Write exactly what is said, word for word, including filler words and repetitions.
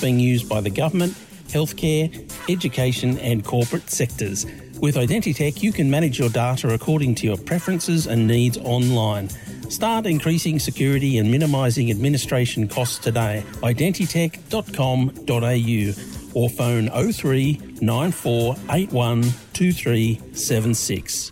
being used by the government, healthcare, education and corporate sectors. With Identitech, you can manage your data according to your preferences and needs online. Start increasing security and minimising administration costs today. identitech dot com dot a u or phone oh three nine four eight one two three seven six.